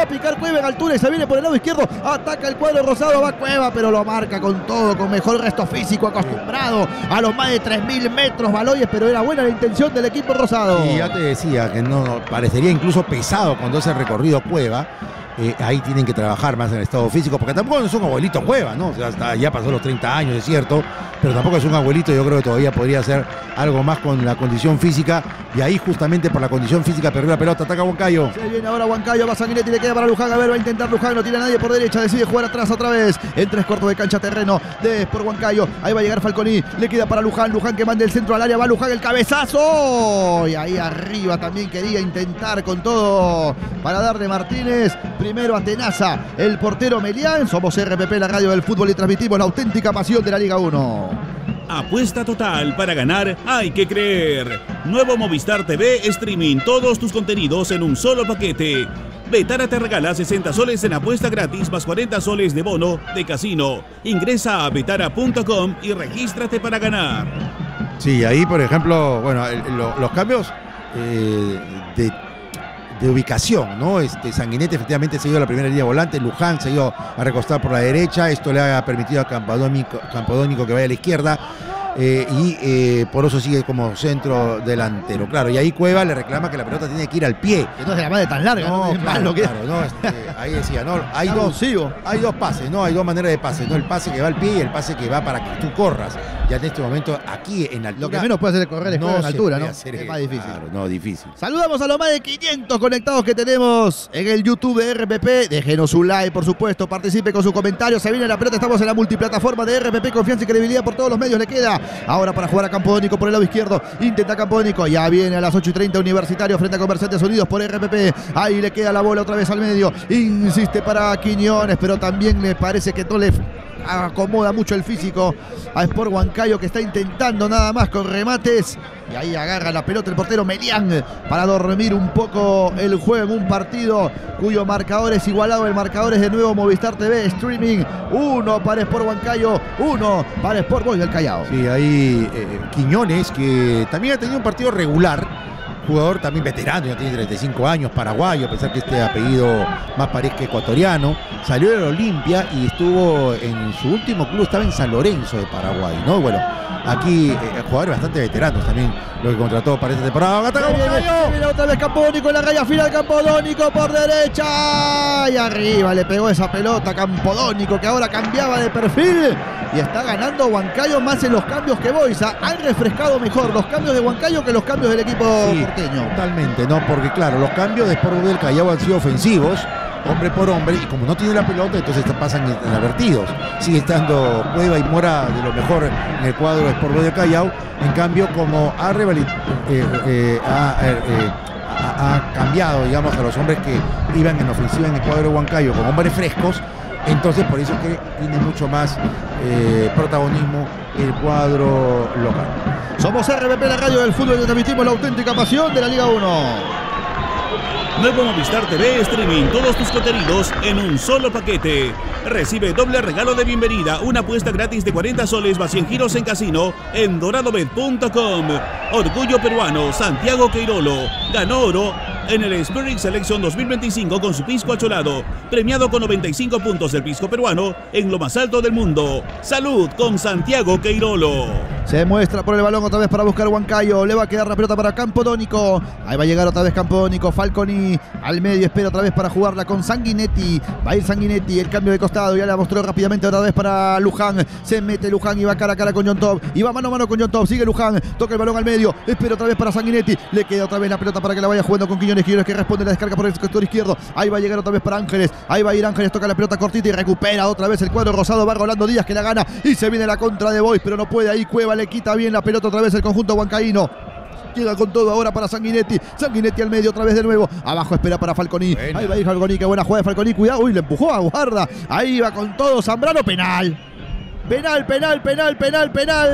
picar Cueva en altura y se viene por el lado izquierdo. Ataca el cuadro rosado, va Cueva, pero lo marca con todo, con mejor resto físico, acostumbrado a los más de 3000 metros Baloyes, pero era buena la intención del equipo rosado. Y ya te decía que no parecería incluso pesado cuando hace el recorrido Cueva. Ahí tienen que trabajar más en el estado físico, porque tampoco es un abuelito Cueva, ¿no? O sea, ya pasó los 30 años, es cierto, pero tampoco es un abuelito. Yo creo que todavía podría hacer algo más con la condición física, y ahí justamente por la condición física perdió la pelota. Ataca Huancayo. Se viene ahora Huancayo, va Sanguinetti, le queda para Luján. A ver, va a intentar Luján, no tiene a nadie por derecha, decide jugar atrás otra vez, en 3/4 de cancha terreno de por Huancayo. Ahí va a llegar Falconi, le queda para Luján, Luján que manda el centro al área, va Luján, el cabezazo, y ahí arriba también quería intentar con todo para darle Martínez. Primero a Tenaza, el portero Melián. Somos RPP, la radio del fútbol, y transmitimos la auténtica pasión de la Liga 1. Apuesta total, para ganar hay que creer. Nuevo Movistar TV Streaming, todos tus contenidos en un solo paquete. Betara te regala 60 soles en apuesta gratis más 40 soles de bono de casino. Ingresa a betara.com y regístrate para ganar. Sí, ahí por ejemplo, bueno, los cambios de ubicación, ¿no? Sanguinetti efectivamente se ha ido a la primera línea volante, Luján se ha ido a recostar por la derecha, esto le ha permitido a Campodónico que vaya a la izquierda, y Poroso sigue como centro delantero, claro, y ahí Cueva le reclama que la pelota tiene que ir al pie. Que no se la mande tan larga, no, claro, ahí decía, no, hay dos pases, no, hay dos maneras de pase, no, el pase que va al pie y el pase que va para que tú corras. Ya en este momento, aquí en altura, lo que menos puede hacer es correr es en altura, ¿no? Es más difícil. Claro, no, difícil. Saludamos a los más de 500 conectados que tenemos en el YouTube de RPP. Déjenos un like, por supuesto, participe con sus comentarios. Se viene la pelota, estamos en la multiplataforma de RPP, confianza y credibilidad por todos los medios. Le queda ahora para jugar a Campodónico por el lado izquierdo. Intenta Campodónico, ya viene a las 8:30 Universitario frente a Comerciantes Unidos por RPP. Ahí le queda la bola otra vez al medio. Insiste para Quiñones, pero también le parece que no le acomoda mucho el físico a Sport Huancayo, que está intentando nada más con remates, y ahí agarra la pelota el portero Melián para dormir un poco el juego en un partido cuyo marcador es igualado. El marcador es de nuevo Movistar TV Streaming, 1 para Sport Huancayo, 1 para Sport Boys del Callao. Sí, ahí Quiñones, que también ha tenido un partido regular, jugador también veterano, ya tiene 35 años, paraguayo, a pesar que este apellido más parezca ecuatoriano, salió del Olimpia y estuvo en su último club, estaba en San Lorenzo de Paraguay, ¿no? Bueno, aquí jugadores bastante veteranos también, lo que contrató para esta temporada. ¡Ataca Huancayo! Viene otra vez Campodónico en la raya final, Campodónico por derecha, y arriba le pegó esa pelota Campodónico, que ahora cambiaba de perfil, y está ganando Huancayo más en los cambios que Boisa. Han refrescado mejor los cambios de Huancayo que los cambios del equipo porteño. Totalmente, ¿no? Porque claro, los cambios de Sport Boys del Callao han sido ofensivos, hombre por hombre, y como no tiene la pelota, entonces pasan inadvertidos. Sigue estando Cueva y Mora de lo mejor en el cuadro de Sport Boys del Callao. En cambio, como ha cambiado, digamos, a los hombres que iban en ofensiva en el cuadro de Huancayo con hombres frescos, entonces por eso es que tiene mucho más protagonismo el cuadro local. Somos RPP, la radio del fútbol, y transmitimos la auténtica pasión de la Liga 1. Nuevo Movistar TV Streaming, todos tus contenidos en un solo paquete. Recibe doble regalo de bienvenida, una apuesta gratis de 40 soles más 100 giros en casino en doradobet.com. Orgullo peruano, Santiago Queirolo ganó oro en el Spirit Selection 2025 con su pisco acholado, premiado con 95 puntos del pisco peruano en lo más alto del mundo. Salud con Santiago Queirolo. Se muestra por el balón otra vez para buscar Huancayo. Le va a quedar la pelota para Campodónico. Ahí va a llegar otra vez Campodónico. Falconi al medio, espera otra vez para jugarla con Sanguinetti. Va a ir Sanguinetti, el cambio de costado. Ya la mostró rápidamente otra vez para Luján. Se mete Luján y va cara a cara con John Top. Y va mano a mano con John Top. Sigue Luján. Toca el balón al medio. Espera otra vez para Sanguinetti. Le queda otra vez la pelota para que la vaya jugando con Quiñones. Quiñones que responde la descarga por el sector izquierdo. Ahí va a llegar otra vez para Ángeles. Ahí va a ir Ángeles. Toca la pelota cortita y recupera otra vez el cuadro rosado. Va Rolando Díaz que la gana. Y se viene la contra de Boys, pero no puede. Ahí Cueva le quita bien la pelota otra vez el conjunto huancaíno. Llega con todo ahora para Sanguinetti. Sanguinetti al medio otra vez de nuevo. Abajo espera para Falconi. Buena. Ahí va a ir Falconi. Qué buena jugada de Falconi. Cuidado. Uy, le empujó a guarda. Ahí va con todo Zambrano. Penal. Penal, penal, penal, penal, penal.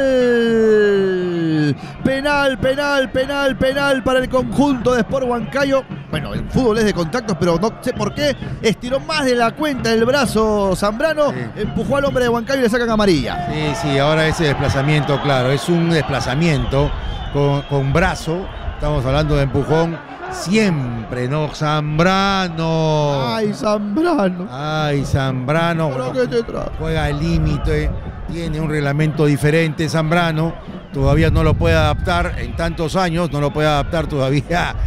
Penal, penal, penal, penal para el conjunto de Sport Huancayo. Bueno, el fútbol es de contactos, pero no sé por qué. Estiró más de la cuenta el brazo Zambrano. Sí. Empujó al hombre de Huancayo y le sacan amarilla. Sí, ahora ese desplazamiento, claro, es un desplazamiento con brazo. Estamos hablando de empujón siempre, ¿no? Zambrano. Ay, Zambrano. Ay, Zambrano. ¿Pero Bueno, qué te trae? juega al límite, tiene un reglamento diferente Zambrano. Todavía no lo puede adaptar en tantos años, no lo puede adaptar todavía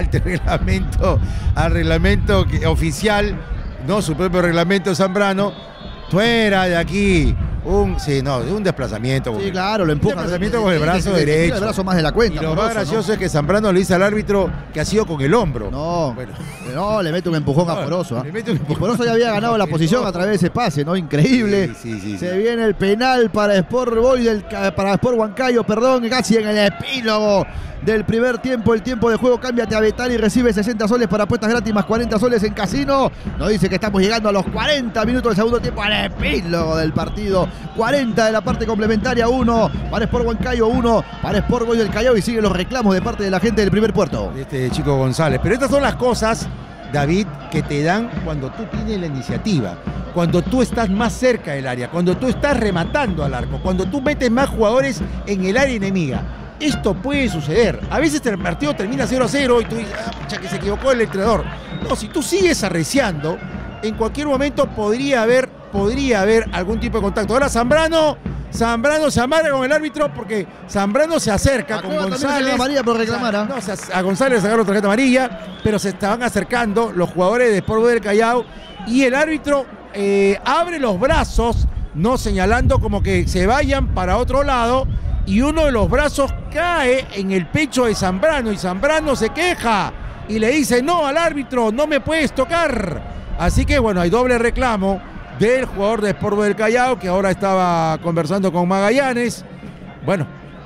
al reglamento oficial, ¿no? Su propio reglamento Zambrano. Fuera de aquí. Un desplazamiento. Sí, claro, lo empuja. Un desplazamiento con el brazo derecho. El brazo más de la cuenta. Y lo más Moroso, gracioso ¿no? es que Zambrano le dice al árbitro que ha sido con el hombro. No, Bueno. no, le mete un empujón a Poroso. Le mete un Y empujón. Poroso ya había ganado la posición a través de ese pase, ¿no? Increíble. Sí. Se viene el penal para Sport Huancayo, casi en el epílogo del primer tiempo. El tiempo de juego, cámbiate a Betán y recibe 60 soles para apuestas gratis más 40 soles en casino. Nos dice que estamos llegando a los 40 minutos del segundo tiempo, al epílogo del partido. 40 de la parte complementaria, 1 para Sport Huancayo, 1 para Sport Boys del Callao, y siguen los reclamos de parte de la gente del primer puerto. Este Chico González. Pero estas son las cosas, David, que te dan cuando tú tienes la iniciativa, cuando tú estás más cerca del área, cuando tú estás rematando al arco, cuando tú metes más jugadores en el área enemiga. Esto puede suceder. A veces el partido termina 0-0 y tú dices, pucha, que se equivocó el entrenador. No, si tú sigues arreciando, en cualquier momento podría haber algún tipo de contacto. Ahora Zambrano se amarga con el árbitro porque Zambrano se acerca con González. Amarilla por reclamar, ¿ah? No, a González le sacaron tarjeta amarilla, pero se estaban acercando los jugadores de Sport Boys del Callao y el árbitro abre los brazos, no señalando como que se vayan para otro lado, y uno de los brazos cae en el pecho de Zambrano y Zambrano se queja y le dice no al árbitro, no me puedes tocar. Así que bueno, hay doble reclamo del jugador de Sport Boys del Callao, que ahora estaba conversando con Magallanes. Bueno,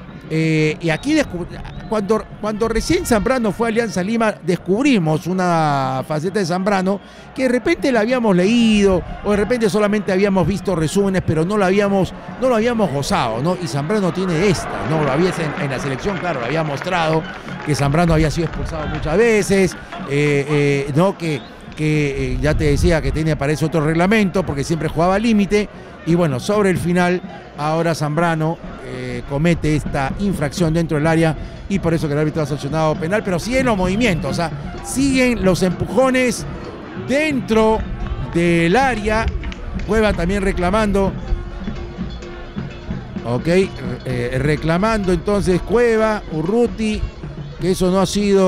y aquí cuando recién Zambrano fue a Alianza Lima, descubrimos una faceta de Zambrano que de repente la habíamos leído o de repente solamente habíamos visto resúmenes, pero no lo habíamos gozado, ¿no? Y Zambrano tiene esta, ¿no? Lo había en la selección, claro, lo había mostrado, que Zambrano había sido expulsado muchas veces, ¿no? Que ya te decía que tiene para eso otro reglamento porque siempre jugaba al límite, y bueno, sobre el final ahora Zambrano comete esta infracción dentro del área y por eso que el árbitro ha sancionado penal, pero siguen los movimientos, o sea, siguen los empujones dentro del área. Cueva también reclamando, reclamando entonces Cueva, Urruti, que eso no ha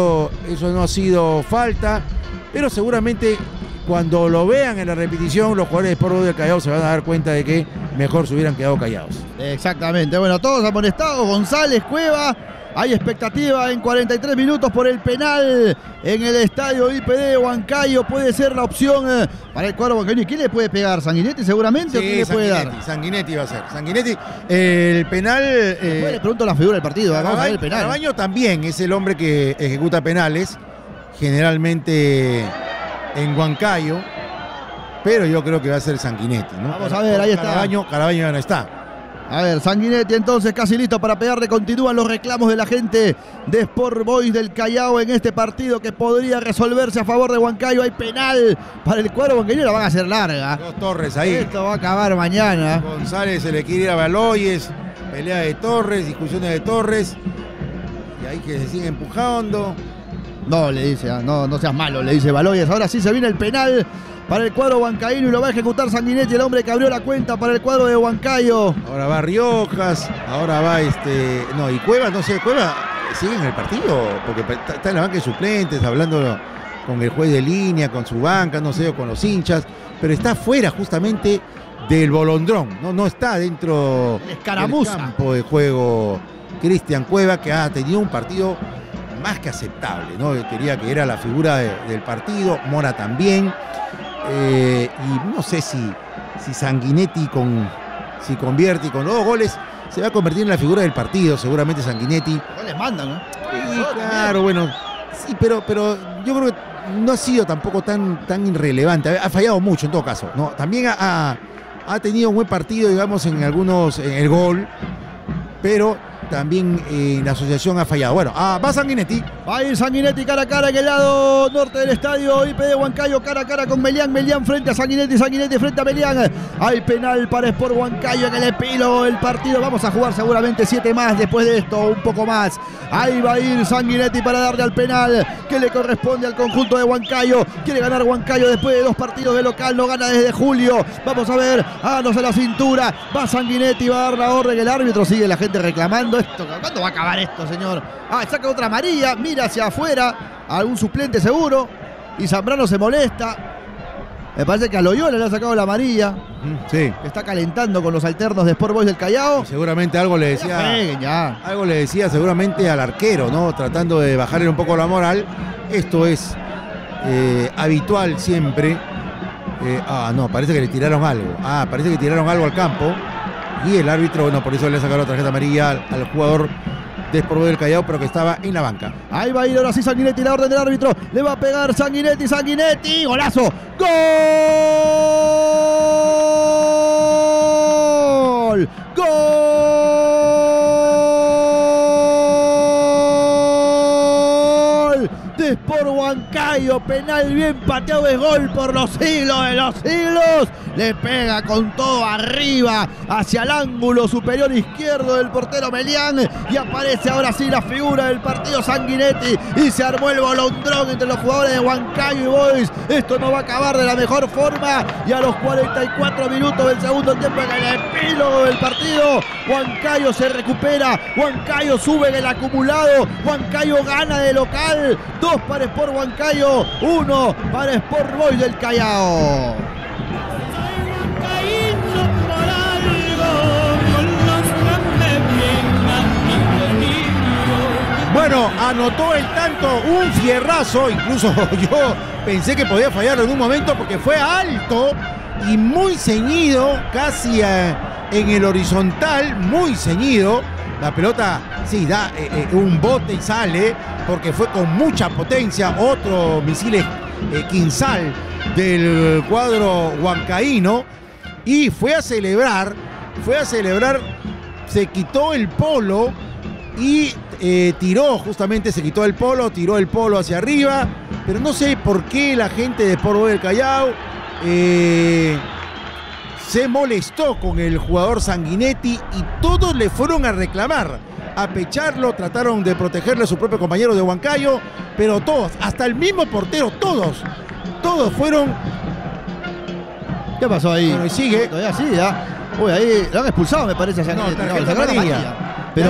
sido falta. Pero seguramente cuando lo vean en la repetición, los jugadores de Sport Boys del Callao se van a dar cuenta de que mejor se hubieran quedado callados. Exactamente. Bueno, todos amonestados. González, Cueva. Hay expectativa en 43 minutos por el penal en el estadio IPD de Huancayo. Puede ser la opción para el cuadro huancayo. ¿Quién le puede pegar? ¿Sanguinetti seguramente? Sí, ¿O quién le puede dar? Sanguinetti va a ser. Sanguinetti, el penal... Después le pregunto la figura del partido. Vamos a ver el penal. Carabaño también es el hombre que ejecuta penales, generalmente en Huancayo, pero yo creo que va a ser Sanguinetti, ¿no? Vamos a ver, ahí está. Carabaño ya no está. A ver, Sanguinetti entonces casi listo para pegarle. Continúan los reclamos de la gente de Sport Boys del Callao en este partido que podría resolverse a favor de Huancayo. Hay penal para el cuadro huancayo, la van a hacer larga. Dos Torres ahí. Esto va a acabar mañana. González se le quiere ir a Baloyes, pelea de Torres, discusiones de Torres, y ahí que se sigue empujando. No, le dice, no seas malo, le dice Baloyes. Ahora sí se viene el penal para el cuadro huancaíno y lo va a ejecutar Sanguinetti, el hombre que abrió la cuenta para el cuadro de Huancayo. Ahora va Riojas, ahora va y Cueva, no sé, Cueva sigue en el partido, porque está en la banca de suplentes, hablando con el juez de línea, con su banca, no sé, o con los hinchas, pero está fuera justamente del bolondrón, no está dentro del campo de juego Cristian Cueva, que ha tenido un partido más que aceptable, ¿no? Quería que era la figura del partido, Mora también, y no sé si Sanguinetti si convierte y con los 2 goles se va a convertir en la figura del partido, seguramente Sanguinetti. Les mandan, ¿no? Sí, claro, bueno, sí, pero yo creo que no ha sido tampoco tan irrelevante, ha fallado mucho en todo caso, ¿no? También ha tenido un buen partido, digamos, en el gol, pero también la asociación ha fallado. Bueno, va Sanguinetti. Va a ir Sanguinetti cara a cara en el lado norte del estadio. IPD Huancayo cara a cara con Melián. Melián frente a Sanguinetti. Sanguinetti frente a Melián. Hay penal para Sport Huancayo en el epílogo del partido. Vamos a jugar seguramente 7 más después de esto, un poco más. Ahí va a ir Sanguinetti para darle al penal que le corresponde al conjunto de Huancayo. Quiere ganar Huancayo después de 2 partidos de local. No gana desde julio. Vamos a ver. Manos a la cintura. Va Sanguinetti, va a dar la orden. El árbitro sigue la gente reclamando esto. ¿Cuándo va a acabar esto, señor? Saca otra amarilla. Mira hacia afuera. Algún suplente seguro. Y Zambrano se molesta. Me parece que a Loyola le ha sacado la amarilla. Sí. Está calentando con los alternos de Sport Boys del Callao. Y seguramente algo le decía. Algo le decía seguramente al arquero, ¿no? Tratando de bajarle un poco la moral. Esto es habitual siempre. No, parece que le tiraron algo. Parece que tiraron algo al campo. Y el árbitro, bueno, por eso le ha sacado la tarjeta amarilla al jugador de Sport Boys del Callao, pero que estaba en la banca. Ahí va a ir ahora sí Sanguinetti, la orden del árbitro. Le va a pegar Sanguinetti, Sanguinetti. ¡Golazo! ¡Gol! ¡Gol! De Sport Huancayo. Penal bien pateado, es gol por los siglos de los siglos. Le pega con todo arriba hacia el ángulo superior izquierdo del portero Melián y aparece ahora sí la figura del partido, Sanguinetti, y se armó el bolondrón entre los jugadores de Huancayo y Boys. Esto no va a acabar de la mejor forma y a los 44 minutos del segundo tiempo, en el epílogo del partido, Huancayo se recupera, Huancayo sube en el acumulado, Huancayo gana de local. 2 para Sport Huancayo, 1 para Sport Boys del Callao. Bueno, anotó el tanto, un fierrazo, incluso yo pensé que podía fallar en un momento porque fue alto y muy ceñido, casi en el horizontal, muy ceñido. La pelota sí da un bote y sale porque fue con mucha potencia, otro misil quinzal del cuadro huancaíno, y fue a celebrar, se quitó el polo y tiró, justamente se quitó el polo, tiró el polo hacia arriba, pero no sé por qué la gente de Sport Boys del Callao se molestó con el jugador Sanguinetti y todos le fueron a reclamar, a pecharlo, trataron de protegerle a su propio compañero de Huancayo, pero todos, hasta el mismo portero, todos fueron. ¿Qué pasó ahí? Bueno, y sigue. Todavía sigue, ¿ah? Uy, ahí lo han expulsado, me parece, a Sanguinetti. No, tarjeta amarilla. Pero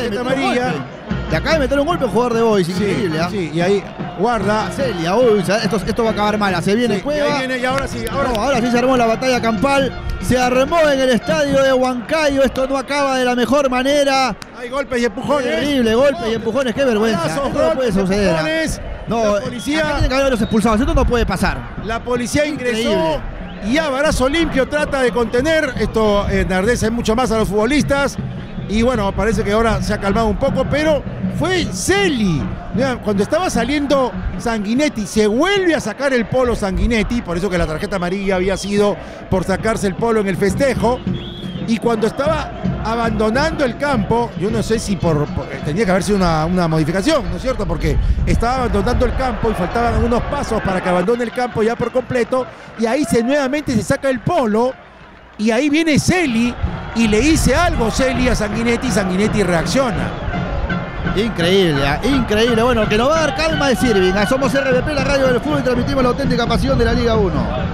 le acaba de meter un golpe al jugador de Boys, increíble, ¿ah? Sí, y ahí guarda. Celia, uy, esto va a acabar mal. Se viene Cueva. Y ahora sí. Ahora sí se armó la batalla campal. Se armó en el estadio de Huancayo. Esto no acaba de la mejor manera. Hay golpes y empujones. Terrible, golpes y empujones. Qué vergüenza. Esto no puede suceder. No, la policía. Acá tiene que haber los expulsados. Esto no puede pasar. La policía ingresó. Y a barazo limpio trata de contener. Esto enardece mucho más a los futbolistas. Y bueno, parece que ahora se ha calmado un poco, pero fue Celi. Cuando estaba saliendo Sanguinetti, se vuelve a sacar el polo Sanguinetti, por eso que la tarjeta amarilla había sido por sacarse el polo en el festejo. Y cuando estaba abandonando el campo, yo no sé si tenía que haber sido una modificación, ¿no es cierto? Porque estaba abandonando el campo y faltaban algunos pasos para que abandone el campo ya por completo. Y ahí nuevamente se saca el polo. Y ahí viene Celi y le dice algo Celi a Sanguinetti y Sanguinetti reacciona. Increíble, increíble. Bueno, que nos va a dar calma es Irving. Somos RBP, la radio del fútbol, y transmitimos la auténtica pasión de la Liga 1.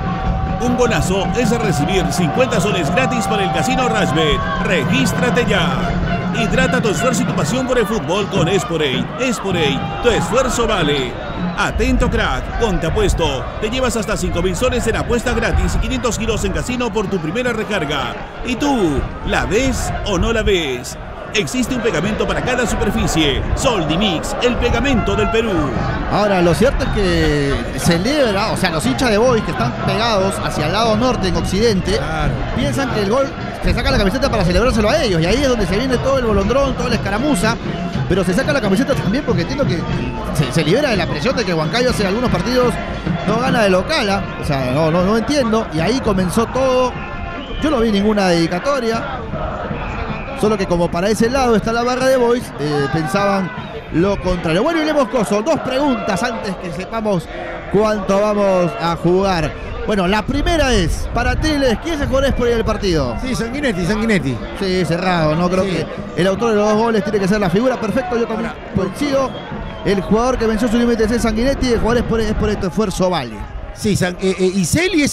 Un golazo es recibir 50 soles gratis para el Casino Rashbet. Regístrate ya. Hidrata tu esfuerzo y tu pasión por el fútbol con Esporade. Esporade, tu esfuerzo vale. Atento, crack, con Te Apuesto. Te llevas hasta 5.000 soles en apuesta gratis y 500 kilos en casino por tu primera recarga. ¿Y tú, la ves o no la ves? Existe un pegamento para cada superficie. Soldimix, el pegamento del Perú. Ahora, lo cierto es que celebra, o sea, los hinchas de Boys que están pegados hacia el lado norte, en occidente, piensan que el gol, se saca la camiseta para celebrárselo a ellos. Y ahí es donde se viene todo el bolondrón, toda la escaramuza. Pero se saca la camiseta también porque entiendo que se libera de la presión de que Huancayo hace algunos partidos no gana de local, ¿eh? O sea, no entiendo. Y ahí comenzó todo. Yo no vi ninguna dedicatoria. Solo que como para ese lado está la barra de Boys, pensaban lo contrario. Bueno, y Lemos Coso, 2 preguntas antes que sepamos cuánto vamos a jugar. Bueno, la primera es, para Triles, ¿quién es el jugador por el partido? Sí, Sanguinetti. Sí, cerrado, ¿no? Creo que el autor de los 2 goles tiene que ser la figura. Perfecto, yo también coincido. El jugador que venció su límite es Sanguinetti, el jugador es por este esfuerzo vale. Sí, Iseli es